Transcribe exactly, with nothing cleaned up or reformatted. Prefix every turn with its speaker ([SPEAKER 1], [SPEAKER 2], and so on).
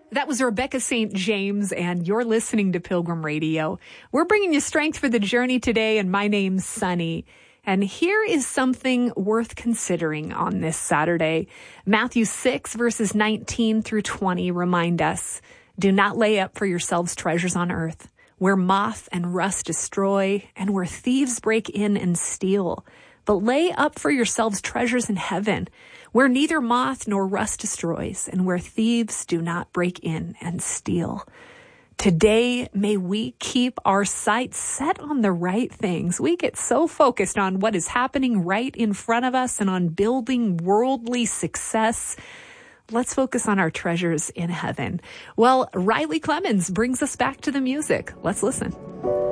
[SPEAKER 1] That was Rebecca Saint James, and you're listening to Pilgrim Radio. We're bringing you strength for the journey today, and my name's Sunny. And here is something worth considering on this Saturday. Matthew six, verses nineteen through twenty remind us, do not lay up for yourselves treasures on earth, where moth and rust destroy, and where thieves break in and steal. But lay up for yourselves treasures in heaven, where neither moth nor rust destroys, and where thieves do not break in and steal. Today, may we keep our sights set on the right things. We get so focused on what is happening right in front of us and on building worldly success. Let's focus on our treasures in heaven. Well, Riley Clemens brings us back to the music. Let's listen.